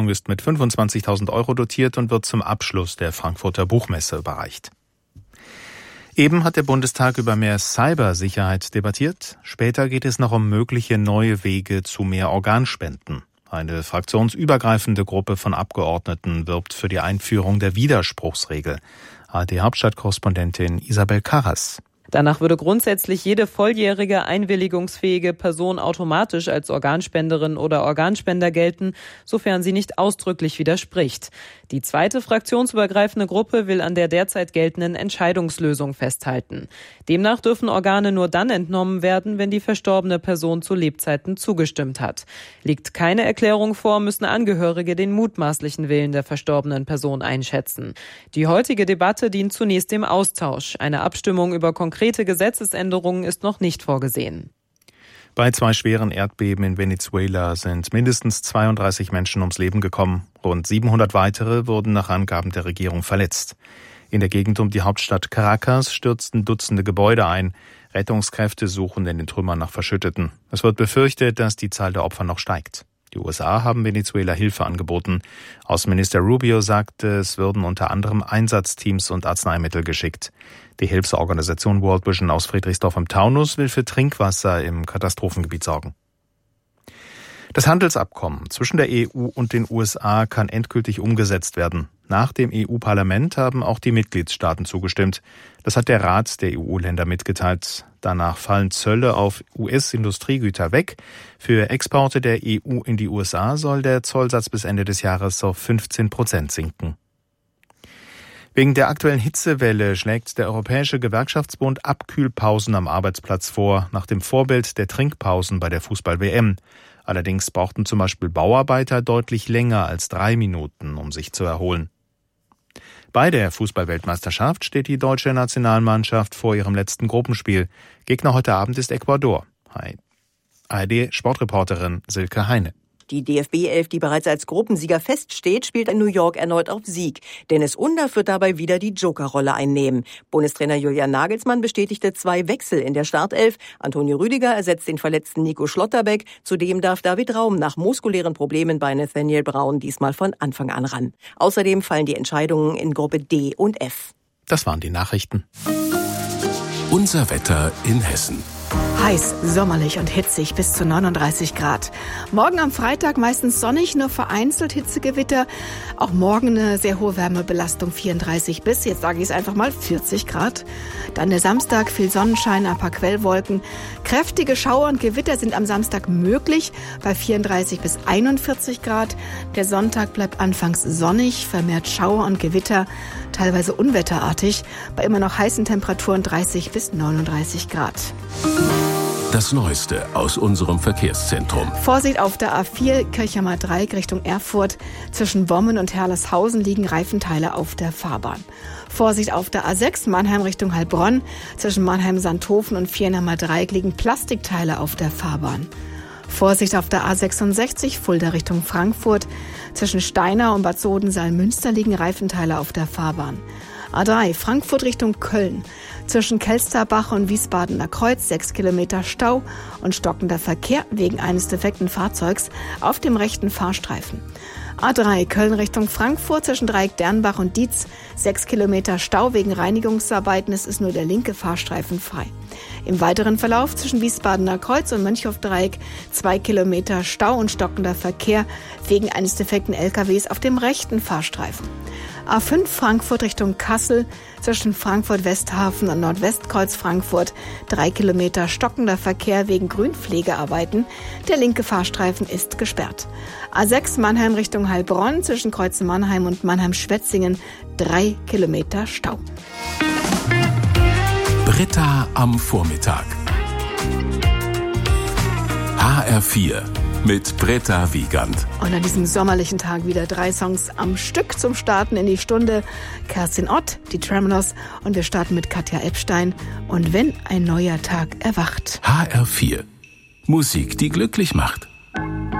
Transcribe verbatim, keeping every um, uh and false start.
Auszeichnung ist mit fünfundzwanzigtausend Euro dotiert und wird zum Abschluss der Frankfurter Buchmesse überreicht. Eben hat der Bundestag über mehr Cybersicherheit debattiert. Später geht es noch um mögliche neue Wege zu mehr Organspenden. Eine fraktionsübergreifende Gruppe von Abgeordneten wirbt für die Einführung der Widerspruchsregel. A R D-Hauptstadtkorrespondentin Isabel Karras. Danach würde grundsätzlich jede volljährige, einwilligungsfähige Person automatisch als Organspenderin oder Organspender gelten, sofern sie nicht ausdrücklich widerspricht. Die zweite fraktionsübergreifende Gruppe will an der derzeit geltenden Entscheidungslösung festhalten. Demnach dürfen Organe nur dann entnommen werden, wenn die verstorbene Person zu Lebzeiten zugestimmt hat. Liegt keine Erklärung vor, müssen Angehörige den mutmaßlichen Willen der verstorbenen Person einschätzen. Die heutige Debatte dient zunächst dem Austausch. Eine Abstimmung über konkrete Konkrete Gesetzesänderungen ist noch nicht vorgesehen. Bei zwei schweren Erdbeben in Venezuela sind mindestens zweiunddreißig Menschen ums Leben gekommen. Rund siebenhundert weitere wurden nach Angaben der Regierung verletzt. In der Gegend um die Hauptstadt Caracas stürzten Dutzende Gebäude ein. Rettungskräfte suchen in den Trümmern nach Verschütteten. Es wird befürchtet, dass die Zahl der Opfer noch steigt. Die U S A haben Venezuela Hilfe angeboten. Außenminister Rubio sagte, es würden unter anderem Einsatzteams und Arzneimittel geschickt. Die Hilfsorganisation World Vision aus Friedrichsdorf im Taunus will für Trinkwasser im Katastrophengebiet sorgen. Das Handelsabkommen zwischen der E U und den U S A kann endgültig umgesetzt werden. Nach dem E U-Parlament haben auch die Mitgliedstaaten zugestimmt. Das hat der Rat der E U-Länder mitgeteilt. Danach fallen Zölle auf U S-Industriegüter weg. Für Exporte der E U in die U S A soll der Zollsatz bis Ende des Jahres auf fünfzehn Prozent sinken. Wegen der aktuellen Hitzewelle schlägt der Europäische Gewerkschaftsbund Abkühlpausen am Arbeitsplatz vor, nach dem Vorbild der Trinkpausen bei der Fußball-W M. Allerdings brauchten zum Beispiel Bauarbeiter deutlich länger als drei Minuten, um sich zu erholen. Bei der Fußball-Weltmeisterschaft steht die deutsche Nationalmannschaft vor ihrem letzten Gruppenspiel. Gegner heute Abend ist Ecuador. Hi. A R D-Sportreporterin Silke Heine. Die D F B-Elf, die bereits als Gruppensieger feststeht, spielt in New York erneut auf Sieg. Dennis Undaff wird dabei wieder die Jokerrolle einnehmen. Bundestrainer Julian Nagelsmann bestätigte zwei Wechsel in der Startelf. Antonio Rüdiger ersetzt den verletzten Nico Schlotterbeck. Zudem darf David Raum nach muskulären Problemen bei Nathaniel Brown diesmal von Anfang an ran. Außerdem fallen die Entscheidungen in Gruppe D und F. Das waren die Nachrichten. Unser Wetter in Hessen. Heiß, sommerlich und hitzig bis zu neununddreißig Grad. Morgen am Freitag meistens sonnig, nur vereinzelt Hitzegewitter. Auch morgen eine sehr hohe Wärmebelastung, vierunddreißig bis, jetzt sage ich es einfach mal, vierzig Grad. Dann der Samstag, viel Sonnenschein, ein paar Quellwolken. Kräftige Schauer und Gewitter sind am Samstag möglich, bei vierunddreißig bis einundvierzig Grad. Der Sonntag bleibt anfangs sonnig, vermehrt Schauer und Gewitter, teilweise unwetterartig, bei immer noch heißen Temperaturen dreißig bis neununddreißig Grad. Das Neueste aus unserem Verkehrszentrum. Vorsicht auf der A vier Kirchheimer Dreieck Richtung Erfurt. Zwischen Wommen und Herleshausen liegen Reifenteile auf der Fahrbahn. Vorsicht auf der A sechs Mannheim Richtung Heilbronn. Zwischen Mannheim-Sandhofen und Viernheimer Dreieck liegen Plastikteile auf der Fahrbahn. Vorsicht auf der A sechsundsechzig Fulda Richtung Frankfurt. Zwischen Steinau und Bad Sodensaal-Münster liegen Reifenteile auf der Fahrbahn. A drei Frankfurt Richtung Köln. Zwischen Kelsterbach und Wiesbadener Kreuz sechs Kilometer Stau und stockender Verkehr wegen eines defekten Fahrzeugs auf dem rechten Fahrstreifen. A drei Köln Richtung Frankfurt zwischen Dreieck Dernbach und Dietz sechs Kilometer Stau wegen Reinigungsarbeiten. Es ist nur der linke Fahrstreifen frei. Im weiteren Verlauf zwischen Wiesbadener Kreuz und Mönchhof-Dreieck zwei Kilometer Stau und stockender Verkehr wegen eines defekten L K Ws auf dem rechten Fahrstreifen. A fünf Frankfurt Richtung Kassel zwischen Frankfurt-Westhafen und Nordwestkreuz Frankfurt drei Kilometer stockender Verkehr wegen Grünpflegearbeiten. Der linke Fahrstreifen ist gesperrt. A sechs Mannheim Richtung Heilbronn zwischen Kreuzen Mannheim und Mannheim-Schwetzingen drei Kilometer Stau. Britta am Vormittag. H R vier mit Britta Wiegand. Und an diesem sommerlichen Tag wieder drei Songs am Stück zum Starten in die Stunde. Kerstin Ott, die Tremolows und wir starten mit Katja Epstein. Und wenn ein neuer Tag erwacht. H R vier. Musik, die glücklich macht.